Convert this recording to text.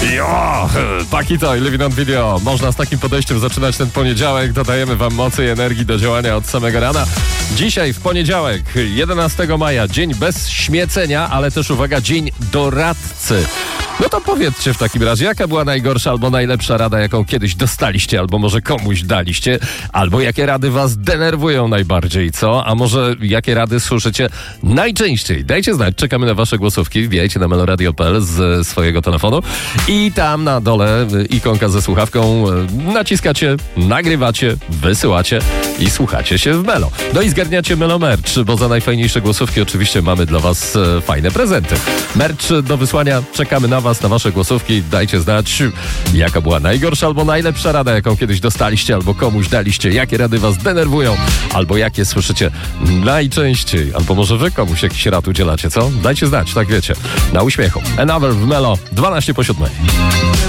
Jo, Pakito i Living on Video. Można z takim podejściem zaczynać ten poniedziałek. Dodajemy wam mocy i energii do działania od samego rana. Dzisiaj w poniedziałek, 11 maja, dzień bez śmiecenia, ale też uwaga, dzień doradcy. No to powiedzcie w takim razie, jaka była najgorsza albo najlepsza rada, jaką kiedyś dostaliście, albo może komuś daliście, albo jakie rady was denerwują najbardziej, co? A może jakie rady słyszycie najczęściej? Dajcie znać, czekamy na wasze głosówki, wbijajcie na meloradio.pl z swojego telefonu i tam na dole ikonka ze słuchawką, naciskacie, nagrywacie, wysyłacie i słuchacie się w Melo. No i zgarniacie Melo Merch, bo za najfajniejsze głosówki oczywiście mamy dla was fajne prezenty. Merch do wysłania, czekamy na was, na wasze głosówki. Dajcie znać, jaka była najgorsza albo najlepsza rada, jaką kiedyś dostaliście, albo komuś daliście, jakie rady was denerwują, albo jakie słyszycie najczęściej, albo może wy komuś jakiś rad udzielacie, co? Dajcie znać, tak wiecie. Na uśmiechu. Another w Melo, 12 po 7.